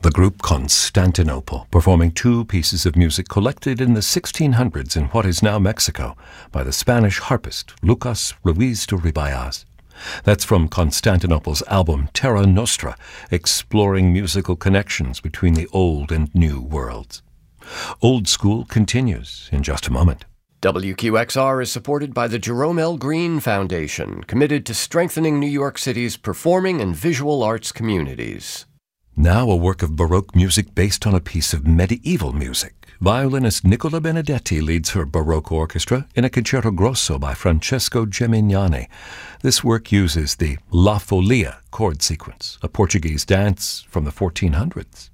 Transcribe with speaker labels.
Speaker 1: The group Constantinople, performing two pieces of music collected in the 1600s in what is now Mexico by the Spanish harpist Lucas Ruiz de Ribayas. That's from Constantinople's album Terra Nostra, exploring musical connections between the old and new worlds. Old School continues in just a moment.
Speaker 2: WQXR is supported by the Jerome L. Green Foundation, committed to strengthening New York City's performing and visual arts communities.
Speaker 1: Now a work of Baroque music based on a piece of medieval music. Violinist Nicola Benedetti leads her Baroque orchestra in a concerto grosso by Francesco Gemignani. This work uses the La Folia chord sequence, a Portuguese dance from the 1400s.